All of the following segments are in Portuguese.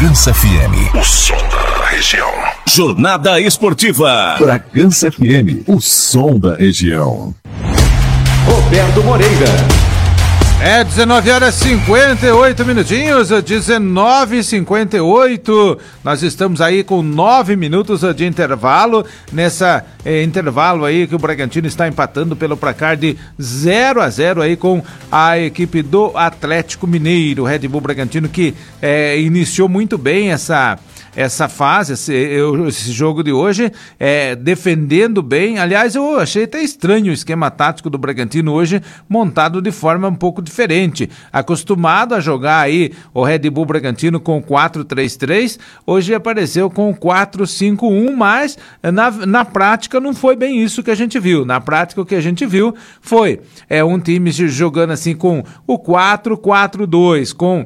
Bragança FM, o som da região. Jornada Esportiva. Bragança FM, o som da região. Roberto Moreira. 19h58 minutinhos, 19h58. Nós estamos aí com 9 minutos de intervalo. Nessa intervalo aí que o Bragantino está empatando pelo placar de 0-0 aí com a equipe do Atlético Mineiro. O Red Bull Bragantino que iniciou muito bem essa fase, esse jogo de hoje, defendendo bem. Aliás, eu achei até estranho o esquema tático do Bragantino hoje, montado de forma um pouco diferente. Acostumado a jogar aí o Red Bull Bragantino com 4-3-3, hoje apareceu com 4-5-1, mas na prática não foi bem isso que a gente viu. Na prática o que a gente viu foi um time jogando assim com o 4-4-2, com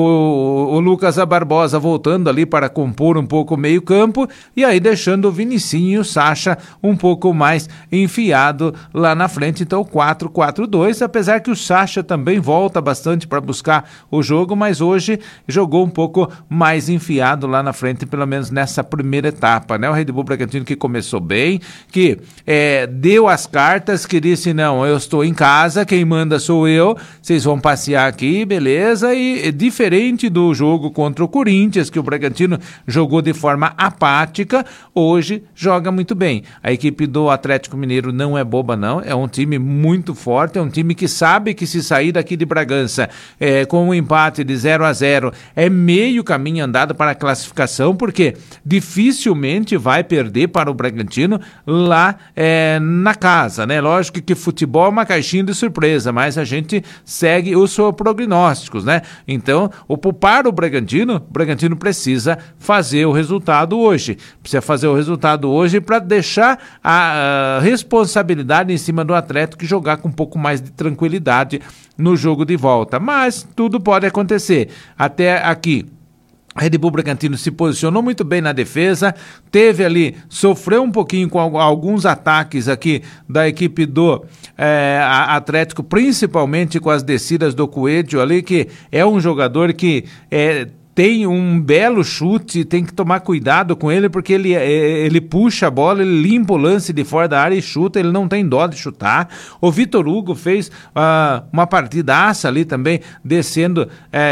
o Lucas Barbosa voltando ali para compor um pouco o meio campo, e aí deixando o Vinicinho e o Sacha um pouco mais enfiado lá na frente. Então 4-4-2, apesar que o Sacha também volta bastante para buscar o jogo, mas hoje jogou um pouco mais enfiado lá na frente, pelo menos nessa primeira etapa, né? O Red Bull Bragantino que começou bem, que deu as cartas, que disse, não, eu estou em casa, quem manda sou eu, vocês vão passear aqui, beleza, e diferente do jogo contra o Corinthians, que o Bragantino jogou de forma apática, hoje joga muito bem. A equipe do Atlético Mineiro não é boba não, é um time muito forte, é um time que sabe que se sair daqui de Bragança com um empate de 0-0 é meio caminho andado para a classificação, porque dificilmente vai perder para o Bragantino lá na casa, né? Lógico que futebol é uma caixinha de surpresa, mas a gente segue os seus prognósticos, né? Então, para o Bragantino precisa fazer o resultado hoje. Precisa fazer o resultado hoje para deixar a responsabilidade em cima do Atlético e jogar com um pouco mais de tranquilidade no jogo de volta. Mas tudo pode acontecer. Até aqui, Red Bull Bragantino se posicionou muito bem na defesa, sofreu um pouquinho com alguns ataques aqui da equipe do Atlético, principalmente com as descidas do Coelho ali, que é um jogador que tem um belo chute, tem que tomar cuidado com ele, porque ele puxa a bola, ele limpa o lance de fora da área e chuta, ele não tem dó de chutar. O Vitor Hugo fez uma partidaça ali também, descendo,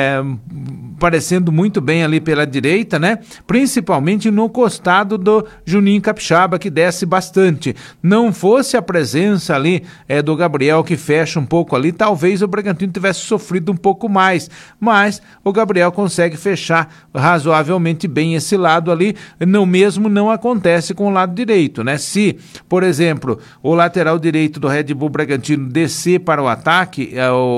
parecendo muito bem ali pela direita, né? Principalmente no costado do Juninho Capixaba, que desce bastante. Não fosse a presença ali do Gabriel, que fecha um pouco ali, talvez o Bragantino tivesse sofrido um pouco mais, mas o Gabriel consegue fechar razoavelmente bem esse lado ali. Não acontece com o lado direito, né? Se, por exemplo, o lateral direito do Red Bull Bragantino descer para o ataque,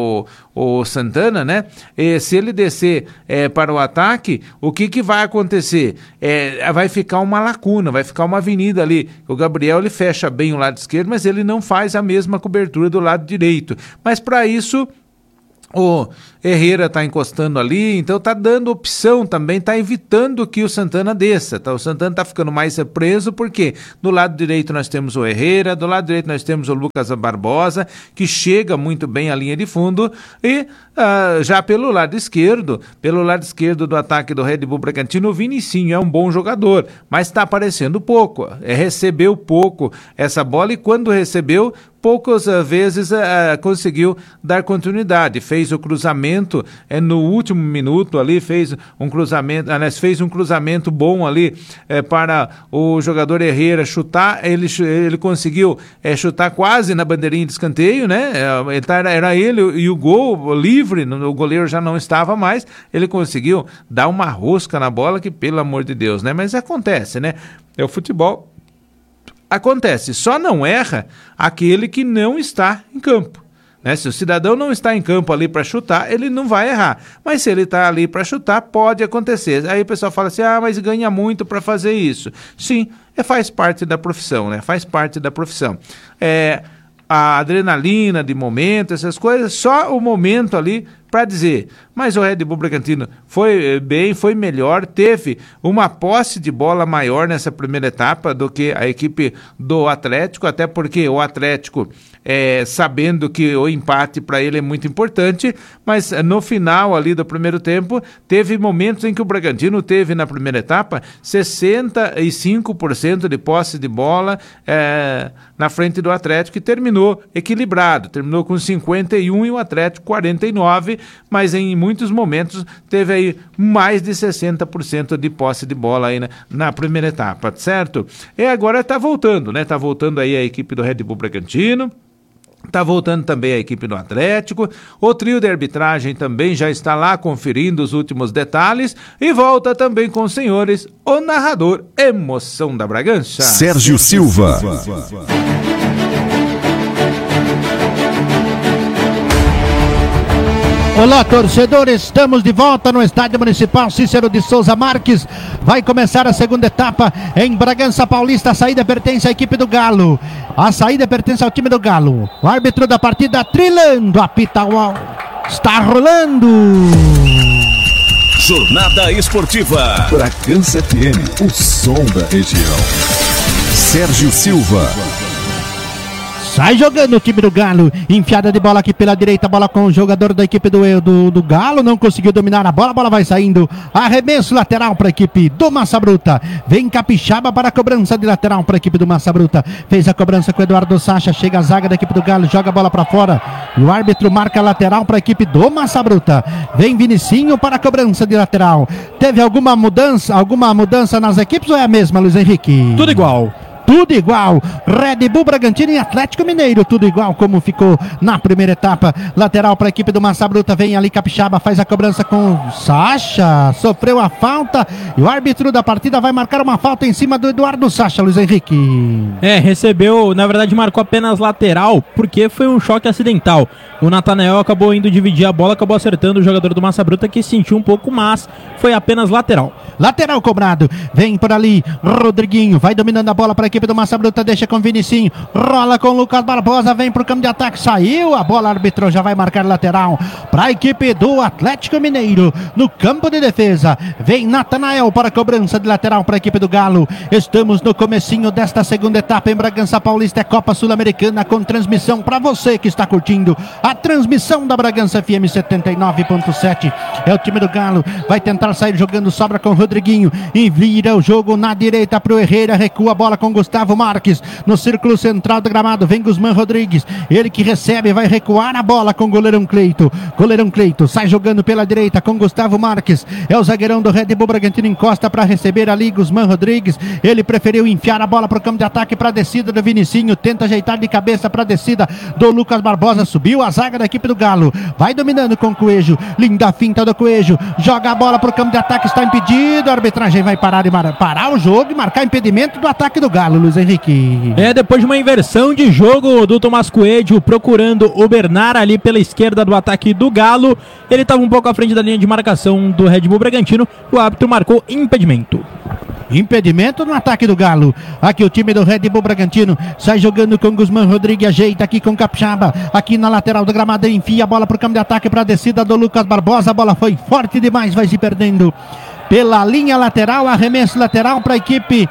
o Santana, né? Se ele descer para o ataque, o que vai acontecer? Vai ficar uma lacuna, vai ficar uma avenida ali. O Gabriel, ele fecha bem o lado esquerdo, mas ele não faz a mesma cobertura do lado direito. Mas para isso, o Herrera está encostando ali, então está dando opção também, está evitando que o Santana desça, tá? O Santana está ficando mais preso, porque do lado direito nós temos o Herrera, do lado direito nós temos o Lucas Barbosa, que chega muito bem à linha de fundo, e já pelo lado esquerdo do ataque do Red Bull Bragantino, o Vinicinho é um bom jogador, mas está aparecendo pouco, recebeu pouco essa bola, e quando recebeu, poucas vezes conseguiu dar continuidade, fez o cruzamento no último minuto ali, fez um cruzamento bom ali para o jogador Herrera chutar, ele conseguiu chutar quase na bandeirinha de escanteio, né? Era ele e o gol livre, o goleiro já não estava mais, ele conseguiu dar uma rosca na bola, que pelo amor de Deus, né? Mas acontece, né? É o futebol. Acontece, só não erra aquele que não está em campo, né? Se o cidadão não está em campo ali para chutar, ele não vai errar, mas se ele está ali para chutar, pode acontecer. Aí o pessoal fala assim, mas ganha muito para fazer isso. Sim, faz parte da profissão, né? Faz parte da profissão. A adrenalina de momento, essas coisas, só o momento ali para dizer, mas o Red Bull Bragantino foi bem, foi melhor, teve uma posse de bola maior nessa primeira etapa do que a equipe do Atlético, até porque o Atlético, sabendo que o empate para ele é muito importante, mas no final ali do primeiro tempo, teve momentos em que o Bragantino teve na primeira etapa 65% de posse de bola na frente do Atlético, e terminou equilibrado, terminou com 51 e o Atlético 49, mas em muitos momentos teve aí mais de 60% de posse de bola aí na primeira etapa, certo? E agora tá voltando, né? Tá voltando aí a equipe do Red Bull Bragantino. Tá voltando também a equipe do Atlético, o trio de arbitragem também já está lá conferindo os últimos detalhes, e volta também com os senhores, o narrador Emoção da Bragança, Sérgio Silva. Olá, torcedores, estamos de volta no Estádio Municipal Cícero de Souza Marques. Vai começar a segunda etapa em Bragança Paulista. A saída pertence à equipe do Galo. A saída pertence ao time do Galo. O árbitro da partida trilhando, apita, está rolando. Jornada Esportiva. Bragança FM, o som da região. Sérgio Silva. Sai jogando o time do Galo, enfiada de bola aqui pela direita, bola com o jogador da equipe do Galo, não conseguiu dominar a bola vai saindo, arremesso lateral para a equipe do Massa Bruta, vem Capixaba para a cobrança de lateral para a equipe do Massa Bruta, fez a cobrança com o Eduardo Sacha, chega a zaga da equipe do Galo, joga a bola para fora, e o árbitro marca lateral para a equipe do Massa Bruta, vem Vinicinho para a cobrança de lateral. Teve alguma mudança nas equipes ou é a mesma, Luiz Henrique? Tudo igual. Tudo igual, Red Bull Bragantino e Atlético Mineiro, tudo igual como ficou na primeira etapa. Lateral para a equipe do Massa Bruta, vem ali Capixaba, faz a cobrança com o Sacha, sofreu a falta e o árbitro da partida vai marcar uma falta em cima do Eduardo Sacha, Luiz Henrique. Recebeu, na verdade marcou apenas lateral, porque foi um choque acidental. O Natanael acabou indo dividir a bola, acabou acertando o jogador do Massa Bruta, que sentiu um pouco, mas foi apenas lateral. Lateral cobrado, vem por ali Rodriguinho, vai dominando a bola para a equipe do Massa Bruta, deixa com Vinicinho, rola com o Lucas Barbosa, vem pro campo de ataque, saiu a bola, árbitro já vai marcar lateral para a equipe do Atlético Mineiro. No campo de defesa, vem Natanael para a cobrança de lateral para a equipe do Galo. Estamos no comecinho desta segunda etapa em Bragança Paulista, é Copa Sul-Americana com transmissão para você que está curtindo a transmissão da Bragança FM 79.7. É o time do Galo, vai tentar sair jogando, sobra com Rodriguinho e vira o jogo na direita pro Herrera, recua a bola com Gustavo Marques, no círculo central do gramado, vem Guzmán Rodrigues, ele que recebe, vai recuar a bola com o goleirão Cleito, sai jogando pela direita com Gustavo Marques, é o zagueirão do Red Bull Bragantino, encosta para receber ali Guzmán Rodrigues, ele preferiu enfiar a bola pro campo de ataque, para a descida do Vinicinho, tenta ajeitar de cabeça para a descida do Lucas Barbosa, subiu a zaga da equipe do Galo, vai dominando com o Coelho, linda finta do Coelho, joga a bola pro campo de ataque, está impedido, a arbitragem vai parar o jogo e marcar impedimento do ataque do Galo, Luiz Henrique. Depois de uma inversão de jogo do Tomás Coelho procurando o Bernard ali pela esquerda do ataque do Galo, ele estava um pouco à frente da linha de marcação do Red Bull Bragantino, o árbitro marcou impedimento. Impedimento no ataque do Galo. Aqui o time do Red Bull Bragantino sai jogando com Guzmán Rodrigues, ajeita aqui com Capixaba, aqui na lateral do gramado, enfia a bola para o campo de ataque, para a descida do Lucas Barbosa, a bola foi forte demais, vai se perdendo pela linha lateral, arremesso lateral para a equipe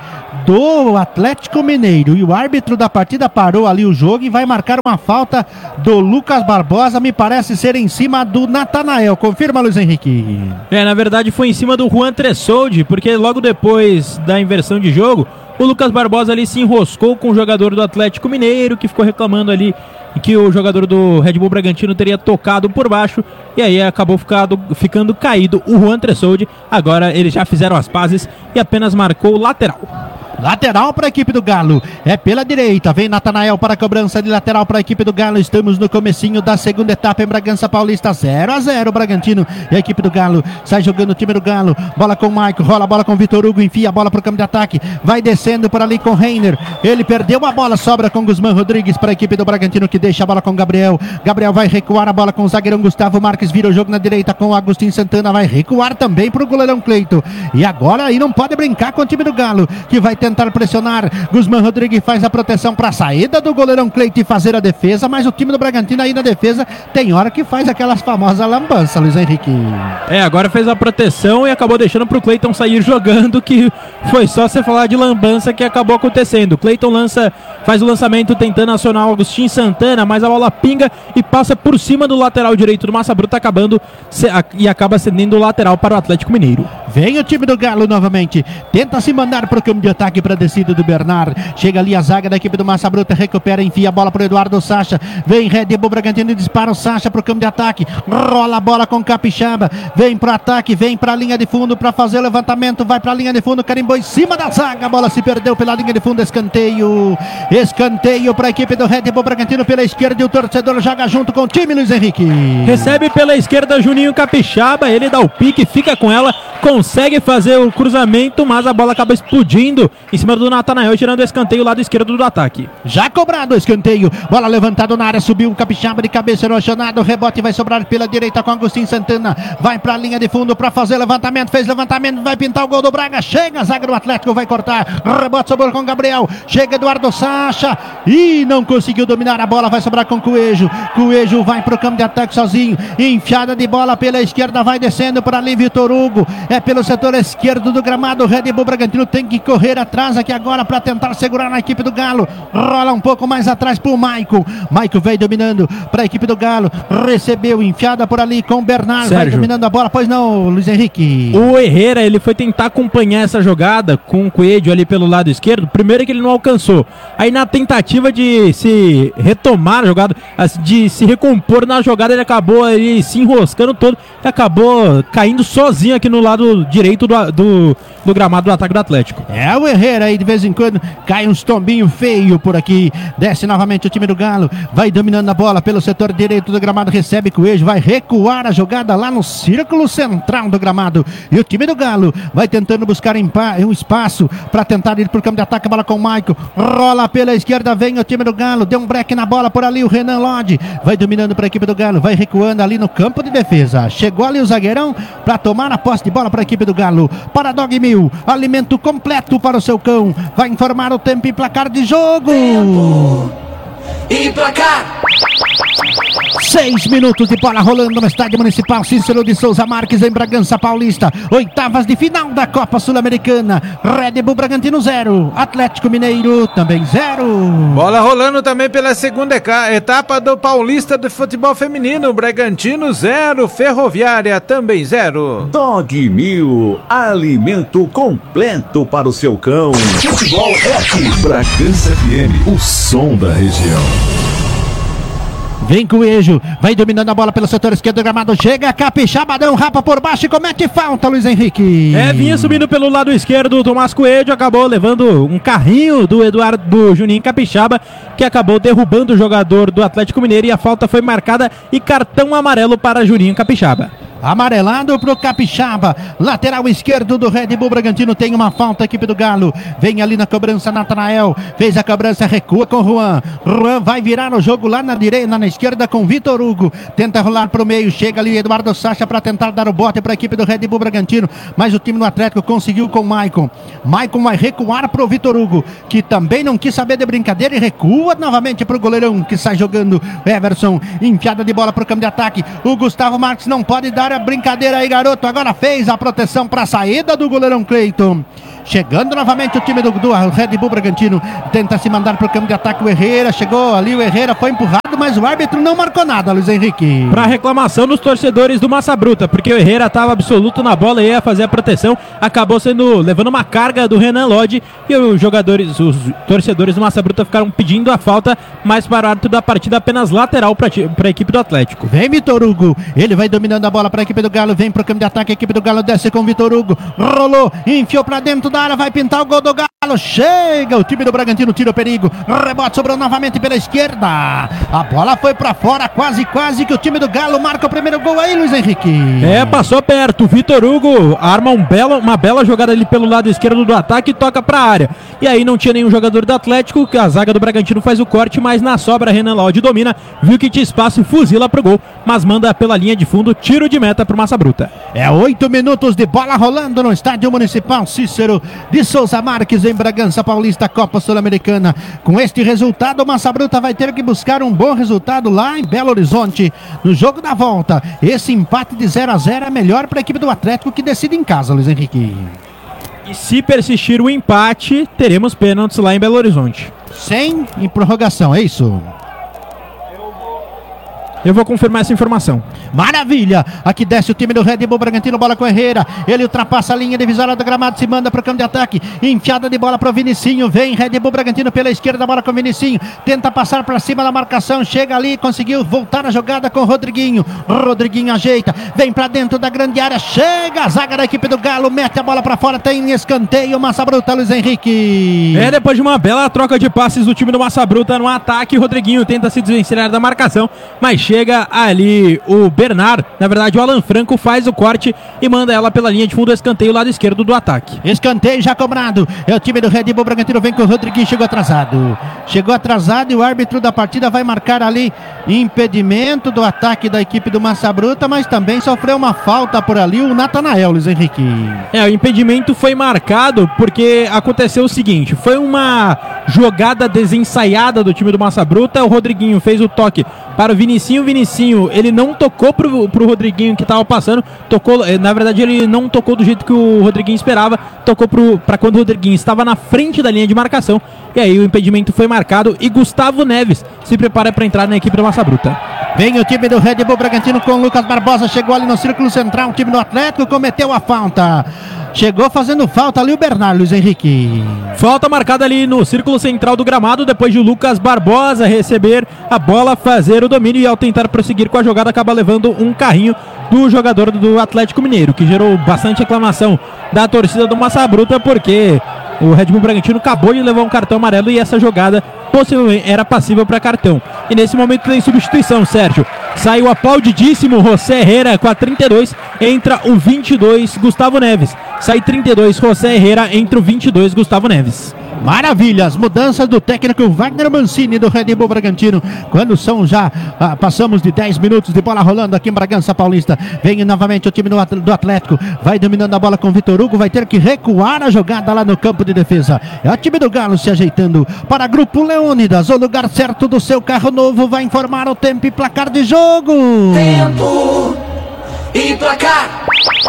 do Atlético Mineiro, e o árbitro da partida parou ali o jogo e vai marcar uma falta do Lucas Barbosa, me parece ser em cima do Natanael, confirma, Luiz Henrique? Na verdade foi em cima do Juan Tressoldi, porque logo depois da inversão de jogo, o Lucas Barbosa ali se enroscou com o jogador do Atlético Mineiro, que ficou reclamando ali que o jogador do Red Bull Bragantino teria tocado por baixo, e aí acabou ficando caído o Juan Tressoldi. Agora eles já fizeram as pazes e apenas marcou lateral. Lateral para a equipe do Galo, é pela direita, vem Natanael para a cobrança de lateral para a equipe do Galo. Estamos no comecinho da segunda etapa em Bragança Paulista, 0-0 Bragantino e a equipe do Galo, sai jogando o time do Galo, bola com o Maico, rola a bola com o Vitor Hugo, enfia a bola para o campo de ataque, vai descendo por ali com o Reiner, ele perdeu a bola, sobra com Guzmán Rodrigues para a equipe do Bragantino, que deixa a bola com o Gabriel vai recuar a bola com o zagueirão Gustavo Marques, vira o jogo na direita com o Agostinho Santana, vai recuar também para o goleirão Cleito, e agora aí não pode brincar com o time do Galo, que vai tentar pressionar. Guzmán Rodrigues faz a proteção para a saída do goleirão Cleiton e fazer a defesa, mas o time do Bragantino aí na defesa tem hora que faz aquelas famosas lambanças, Luiz Henrique. Agora fez a proteção e acabou deixando pro Cleiton sair jogando, que foi só você falar de lambança que acabou acontecendo. Cleiton faz o lançamento tentando acionar o Agustin Santana, mas a bola pinga e passa por cima do lateral direito do Massa Bruta, e acaba cedendo o lateral para o Atlético Mineiro. Vem o time do Galo novamente, tenta se mandar pro campo de ataque para a descida do Bernard. Chega ali a zaga da equipe do Massa Bruta, recupera, enfia a bola pro Eduardo Sacha. Vem Red Bull Bragantino e dispara o Sacha pro campo de ataque. Rola a bola com Capixaba, vem pro ataque, vem pra linha de fundo para fazer o levantamento, vai pra linha de fundo, carimbou em cima da zaga, a bola se perdeu pela linha de fundo, escanteio para a equipe do Red Bull Bragantino pela esquerda, e o torcedor joga junto com o time, Luiz Henrique. Recebe pela esquerda Juninho Capixaba, ele dá o pique, fica com ela, consegue fazer o cruzamento, mas a bola acaba explodindo em cima do Natanael, tirando o escanteio lado esquerdo do ataque. Já cobrado o escanteio, bola levantada na área, subiu o Capixaba de cabeça, erosionado, o rebote vai sobrar pela direita com Agustin Santana, vai pra linha de fundo para fazer levantamento, fez levantamento, vai pintar o gol do Braga, chega a zaga do Atlético, vai cortar, rebote sobrou com Gabriel, chega Eduardo Sacha e não conseguiu dominar a bola, vai sobrar com Coelho vai pro campo de ataque sozinho, enfiada de bola pela esquerda, vai descendo para ali Vitor Hugo, é pelo setor esquerdo do gramado, o Red Bull Bragantino tem que correr atrás aqui agora para tentar segurar na equipe do Galo, rola um pouco mais atrás pro Maicon vai dominando para a equipe do Galo, recebeu, enfiada por ali com o Bernard, Sérgio, vai dominando a bola, pois não, Luiz Henrique? O Herrera, ele foi tentar acompanhar essa jogada com o Coelho ali pelo lado esquerdo, primeiro que ele não alcançou, aí na tentativa de se retomar a jogada, de se recompor na jogada, ele acabou ali se enroscando todo e acabou caindo sozinho aqui no lado direito do gramado do ataque do Atlético. É o Herrera aí, de vez em quando cai uns tombinhos feios por aqui, desce novamente o time do Galo, vai dominando a bola pelo setor direito do gramado, recebe Coelho, vai recuar a jogada lá no círculo central do gramado, e o time do Galo vai tentando buscar um espaço para tentar ir pro campo de ataque, a bola com o Maicon, rola pela esquerda, vem o time do Galo, deu um break na bola por ali, o Renan Lodge vai dominando para a equipe do Galo, vai recuando ali no campo de defesa, chegou ali o zagueirão para tomar a posse de bola para a equipe do Galo, para Dog Mil, alimento completo para o seu cão, vai informar o tempo e placar de jogo. E placar! 6 minutos de bola rolando no Estádio Municipal Cícero de Souza Marques, em Bragança Paulista. Oitavas de final da Copa Sul-Americana. Red Bull Bragantino 0, Atlético Mineiro também 0. Bola rolando também pela segunda etapa do Paulista de Futebol Feminino. Bragantino 0, Ferroviária também 0. Dog Mil, alimento completo para o seu cão. Futebol é aqui. Bragança FM, o som da região. Vem Coelho, vai dominando a bola pelo setor esquerdo do gramado, chega Capixabadão, rapa por baixo e comete falta, Luiz Henrique. Vinha subindo pelo lado esquerdo, o Tomás Coelho acabou levando um carrinho do Juninho Capixaba, que acabou derrubando o jogador do Atlético Mineiro, e a falta foi marcada e cartão amarelo para Juninho Capixaba. Amarelado pro Capixaba, lateral esquerdo do Red Bull Bragantino, tem uma falta, a equipe do Galo, vem ali na cobrança, Natanael, fez a cobrança, recua com Juan vai virar o jogo lá na direita, na esquerda com Vitor Hugo, tenta rolar pro meio, chega ali Eduardo Sacha para tentar dar o bote para a equipe do Red Bull Bragantino, mas o time do Atlético conseguiu com Maicon vai recuar pro Vitor Hugo, que também não quis saber de brincadeira e recua novamente pro goleirão que sai jogando, Everson, enfiada de bola pro campo de ataque, o Gustavo Marques não pode dar a brincadeira aí, garoto, agora fez a proteção para a saída do goleirão Cleiton. Chegando novamente o time do Red Bull Bragantino, tenta se mandar para o campo de ataque, o Herrera, chegou ali, o Herrera foi empurrado, mas o árbitro não marcou nada, Luiz Henrique. Para reclamação dos torcedores do Massa Bruta, porque o Herrera estava absoluto na bola e ia fazer a proteção, acabou levando uma carga do Renan Lodge, e os torcedores do Massa Bruta ficaram pedindo a falta, mas para o árbitro da partida apenas lateral para a equipe do Atlético. Vem Vitor Hugo, ele vai dominando a bola para a equipe do Galo, vem para o campo de ataque, a equipe do Galo desce com Vitor Hugo, rolou, enfiou para dentro da área, vai pintar o gol do Galo, chega o time do Bragantino, tira o perigo, rebote sobrou novamente pela esquerda, a A bola foi pra fora, quase que o time do Galo marca o primeiro gol aí, Luiz Henrique. Passou perto. Vitor Hugo arma uma bela jogada ali pelo lado esquerdo do ataque e toca pra área. E aí não tinha nenhum jogador do Atlético, que a zaga do Bragantino faz o corte, mas na sobra Renan Lodge domina, viu que tinha espaço, fuzila pro gol, mas manda pela linha de fundo, tiro de meta pro Massa Bruta. 8 minutos de bola rolando no Estádio Municipal Cícero de Souza Marques, em Bragança Paulista, Copa Sul-Americana. Com este resultado, o Massa Bruta vai ter que buscar um bom resultado lá em Belo Horizonte, no jogo da volta. Esse empate de 0-0 é melhor para a equipe do Atlético, que decide em casa, Luiz Henrique. E se persistir o empate, teremos pênaltis lá em Belo Horizonte. Sem em prorrogação, é isso? Eu vou confirmar essa informação. Maravilha! Aqui desce o time do Red Bull Bragantino, bola com Herrera. Ele ultrapassa a linha divisória do gramado, se manda para o campo de ataque. Enfiada de bola para o Vinicinho. Vem Red Bull Bragantino pela esquerda, bola com o Vinicinho. Tenta passar para cima da marcação. Chega ali, conseguiu voltar a jogada com o Rodriguinho. Rodriguinho ajeita, vem para dentro da grande área. Chega a zaga da equipe do Galo, mete a bola para fora. Tem escanteio, Massa Bruta, Luiz Henrique. Depois de uma bela troca de passes do time do Massa Bruta no ataque, Rodriguinho tenta se desvencilhar da marcação, mas chega ali o Bernard, na verdade o Alan Franco faz o corte e manda ela pela linha de fundo, escanteio lado esquerdo do ataque. Escanteio já cobrado, é o time do Red Bull Bragantino, vem com o Rodriguinho, chegou atrasado e o árbitro da partida vai marcar ali impedimento do ataque da equipe do Massa Bruta, mas também sofreu uma falta por ali o Natanael, Luiz Henrique. O impedimento foi marcado porque aconteceu o seguinte, foi uma jogada desensaiada do time do Massa Bruta, o Rodriguinho fez o toque para o Vinicinho, ele não tocou pro Rodriguinho que estava passando, na verdade ele não tocou do jeito que o Rodriguinho esperava, tocou para quando o Rodriguinho estava na frente da linha de marcação, e aí o impedimento foi marcado e Gustavo Neves se prepara para entrar na equipe do Massa Bruta. Vem o time do Red Bull Bragantino com o Lucas Barbosa, chegou ali no círculo central, o time do Atlético cometeu a falta. Chegou fazendo falta ali o Bernard, Luiz Henrique. Falta marcada ali no círculo central do gramado, depois de o Lucas Barbosa receber a bola, fazer o domínio e ao tentar prosseguir com a jogada acaba levando um carrinho do jogador do Atlético Mineiro, que gerou bastante reclamação da torcida do Massa Bruta, porque o Red Bull Bragantino acabou de levar um cartão amarelo e essa jogada possivelmente era passível para cartão. E nesse momento tem substituição, Sérgio. Sai o aplaudidíssimo José Herrera com a 32, entra o 22, Gustavo Neves. Sai 32, José Herrera, entra o 22, Gustavo Neves. Maravilha, as mudanças do técnico Wagner Mancini do Red Bull Bragantino, quando são já, passamos de 10 minutos de bola rolando aqui em Bragança Paulista. Vem novamente o time do Atlético, vai dominando a bola com o Vitor Hugo, vai ter que recuar a jogada lá no campo de defesa. É o time do Galo se ajeitando para Grupo Leônidas, o lugar certo do seu carro novo, vai informar o tempo e placar de jogo. Tempo e placar.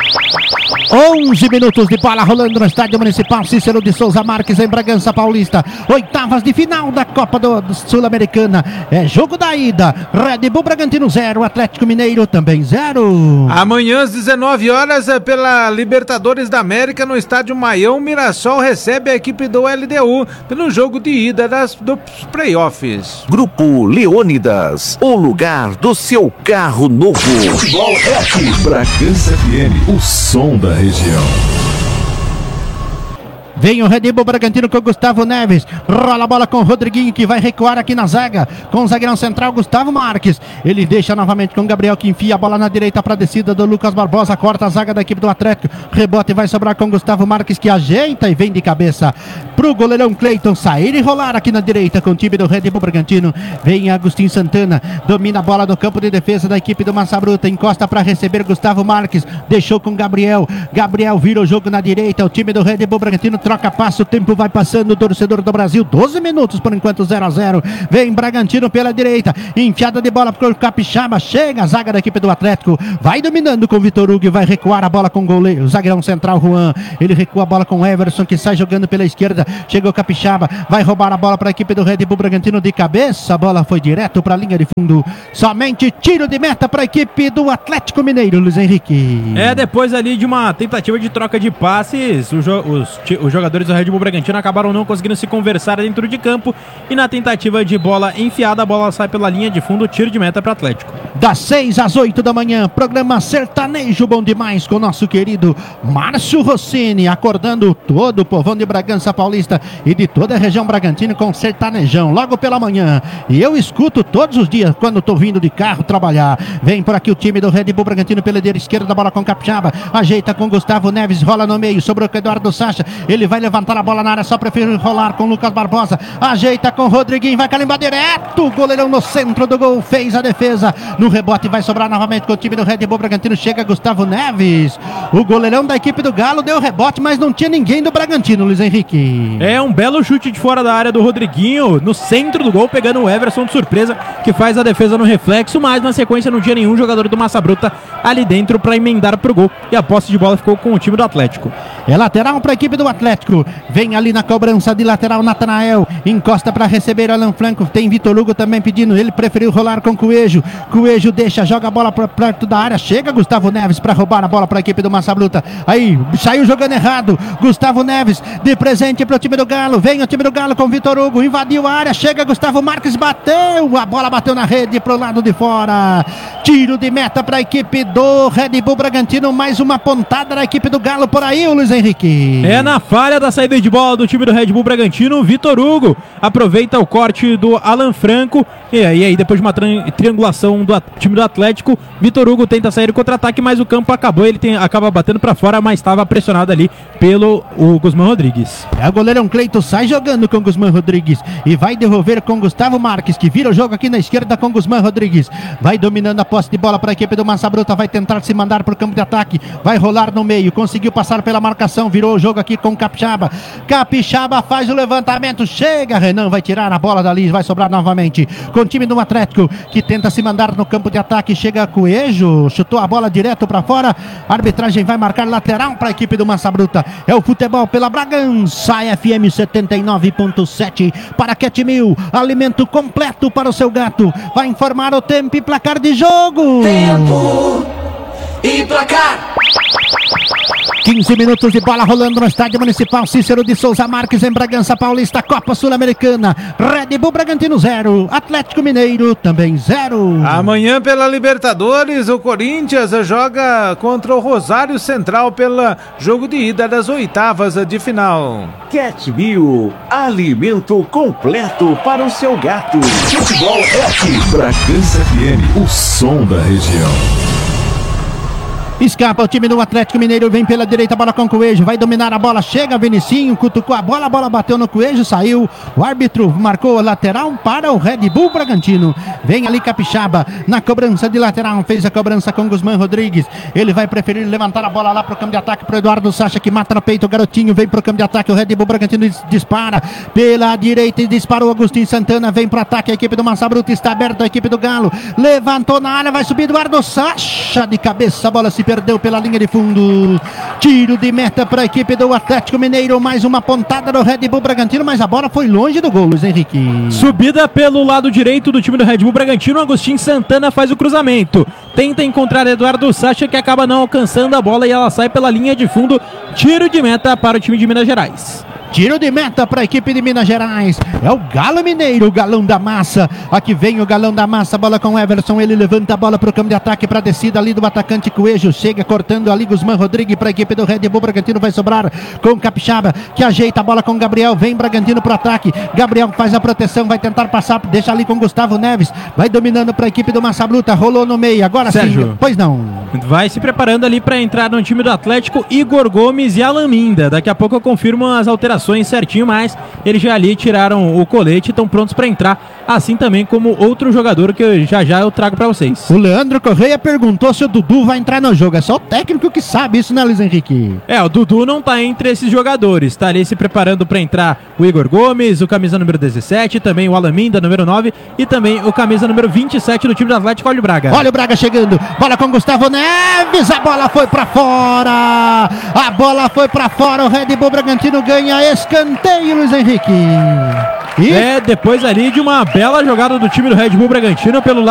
11 minutos de bola rolando no Estádio Municipal Cícero de Souza Marques, em Bragança Paulista. Oitavas de final da Copa do Sul-Americana. É jogo da ida. Red Bull Bragantino 0, Atlético Mineiro também 0. Amanhã às 19 horas pela Libertadores da América no Estádio Maião, Mirassol recebe a equipe do LDU pelo jogo de ida dos playoffs. Grupo Leônidas, o lugar do seu carro novo. Futebol é aqui. Bragança FM, o som da região. Vem o Red Bull Bragantino com o Gustavo Neves. Rola a bola com o Rodriguinho, que vai recuar aqui na zaga. Com o zagueirão central, Gustavo Marques. Ele deixa novamente com o Gabriel, que enfia a bola na direita para a descida do Lucas Barbosa. Corta a zaga da equipe do Atlético. Rebote vai sobrar com o Gustavo Marques, que ajeita e vem de cabeça pro goleirão Cleiton sair e rolar aqui na direita com o time do Red Bull Bragantino. Vem Agostinho Santana. Domina a bola no campo de defesa da equipe do Massa Bruta. Encosta para receber Gustavo Marques. Deixou com Gabriel. Gabriel vira o jogo na direita. O time do Red Bull Bragantino troca passo, o tempo vai passando, o torcedor do Brasil, 12 minutos por enquanto, 0-0, vem Bragantino pela direita, enfiada de bola pro Capixaba, chega a zaga da equipe do Atlético, vai dominando com o Vitor Hugo, vai recuar a bola com o goleiro, o zagueirão central Juan, ele recua a bola com o Everson, que sai jogando pela esquerda, chegou o Capixaba, vai roubar a bola para a equipe do Red Bull Bragantino de cabeça, a bola foi direto para a linha de fundo, somente tiro de meta para a equipe do Atlético Mineiro, Luiz Henrique. Depois ali de uma tentativa de troca de passes, os jogadores jogadores do Red Bull Bragantino acabaram não conseguindo se conversar dentro de campo e na tentativa de bola enfiada, a bola sai pela linha de fundo, tiro de meta para o Atlético. Das 6 às 8 da manhã, programa Sertanejo Bom Demais com nosso querido Márcio Rossini, acordando todo o povão de Bragança Paulista e de toda a região Bragantina com sertanejão logo pela manhã. E eu escuto todos os dias quando estou vindo de carro trabalhar. Vem por aqui o time do Red Bull Bragantino pela esquerda da bola com Capixaba, ajeita com Gustavo Neves, rola no meio, sobrou com Eduardo Sacha, ele vai levantar a bola na área, só prefere rolar com Lucas Barbosa, ajeita com Rodriguinho, vai carimbar direto, o goleirão no centro do gol, fez a defesa, no rebote vai sobrar novamente com o time do Red Bull Bragantino, chega Gustavo Neves, o goleirão da equipe do Galo deu rebote, mas não tinha ninguém do Bragantino, Luiz Henrique. É um belo chute de fora da área do Rodriguinho, no centro do gol, pegando o Everson de surpresa, que faz a defesa no reflexo, mas na sequência não tinha nenhum jogador do Massa Bruta ali dentro para emendar pro gol, e a posse de bola ficou com o time do Atlético. É lateral para a equipe do Atlético, vem ali na cobrança de lateral Natanael, encosta para receber Alan Franco, tem Vitor Hugo também pedindo, ele preferiu rolar com Coelho deixa, joga a bola para perto da área, chega Gustavo Neves para roubar a bola para a equipe do Massa Bruta, aí saiu jogando errado, Gustavo Neves de presente para o time do Galo, vem o time do Galo com Vitor Hugo, invadiu a área, chega Gustavo Marques, bateu, a bola bateu na rede pro lado de fora, tiro de meta para a equipe do Red Bull Bragantino, mais uma pontada da equipe do Galo por aí, o Luiz Henrique. É na falha da saída de bola do time do Red Bull Bragantino, Vitor Hugo aproveita o corte do Alan Franco, e aí depois de uma triangulação do time do Atlético, Vitor Hugo tenta sair do contra-ataque, mas o campo acabou, ele acaba batendo para fora, mas estava pressionado ali pelo Guzmán Rodrigues. O goleirão Cleito sai jogando com Guzmán Rodrigues e vai devolver com Gustavo Marques, que vira o jogo aqui na esquerda com Guzmán Rodrigues, vai dominando a posse de bola para a equipe do Massa Bruta, vai tentar se mandar para o campo de ataque, vai rolar no meio, conseguiu passar pela marcação, virou o jogo aqui com Capixaba faz o levantamento, chega Renan, vai tirar a bola dali, vai sobrar novamente com o time do Atlético, que tenta se mandar no campo de ataque, chega Coelho, chutou a bola direto para fora, a arbitragem vai marcar lateral para a equipe do Massa Bruta, é o futebol pela Bragança FM 79.7 para Cat Mil, alimento completo para o seu gato, vai informar o tempo e placar de jogo. Tempo e placar. 15 minutos de bola rolando no estádio municipal Cícero de Souza Marques em Bragança Paulista, Copa Sul-Americana, Red Bull Bragantino 0, Atlético Mineiro também 0. Amanhã pela Libertadores, o Corinthians joga contra o Rosário Central pelo jogo de ida das oitavas de final. Cat Mil, alimento completo para o seu gato. Futebol é aqui, Bragança FM, o som da região. Escapa o time do Atlético Mineiro, vem pela direita, bola com Coelho, vai dominar a bola, chega Vinicinho, cutucou a bola bateu no Coelho, saiu, o árbitro marcou a lateral para o Red Bull Bragantino, vem ali Capixaba, na cobrança de lateral, fez a cobrança com Guzmán Rodrigues, ele vai preferir levantar a bola lá pro campo de ataque pro Eduardo Sacha, que mata no peito o garotinho, vem pro campo de ataque, o Red Bull Bragantino dispara, pela direita e disparou Agostinho Santana, vem pro ataque, a equipe do Massa Bruta está aberta, a equipe do Galo, levantou na área, vai subir Eduardo Sacha, de cabeça, a bola se perdeu pela linha de fundo, tiro de meta para a equipe do Atlético Mineiro, mais uma pontada do Red Bull Bragantino, mas a bola foi longe do gol, Luiz Henrique. Subida pelo lado direito do time do Red Bull Bragantino, Agostinho Santana faz o cruzamento, tenta encontrar Eduardo Sacha, que acaba não alcançando a bola e ela sai pela linha de fundo, tiro de meta para o time de Minas Gerais. Tiro de meta para a equipe de Minas Gerais. É o Galo Mineiro, o Galão da Massa. Aqui vem o Galão da Massa, bola com Everson. Ele levanta a bola para o campo de ataque, para a descida ali do atacante Coelho. Chega cortando ali Guzmán Rodrigues para a equipe do Red Bull Bragantino. Vai sobrar com Capixaba, que ajeita a bola com Gabriel. Vem Bragantino para o ataque. Gabriel faz a proteção, vai tentar passar, deixa ali com Gustavo Neves. Vai dominando para a equipe do Massa Bruta. Rolou no meio. Agora Sérgio, sim. Pois não. Vai se preparando ali para entrar no time do Atlético Igor Gomes e Alan Minda. Daqui a pouco eu confirmo as alterações certinho, mas eles já ali tiraram o colete e estão prontos para entrar, assim também como outro jogador que já eu trago para vocês. O Leandro Correia perguntou se o Dudu vai entrar no jogo. É só o técnico que sabe isso, né, Luiz Henrique? O Dudu não tá entre esses jogadores, tá ali se preparando para entrar o Igor Gomes, o camisa número 17, também o Alan Minda, número 9, e também o camisa número 27 do time do Atlético, olha o Braga. Olha o Braga chegando, bola com Gustavo Neves, a bola foi para fora, o Red Bull Bragantino ganha escanteio, Luiz Henrique. Depois ali de uma bela jogada do time do Red Bull Bragantino pelo lado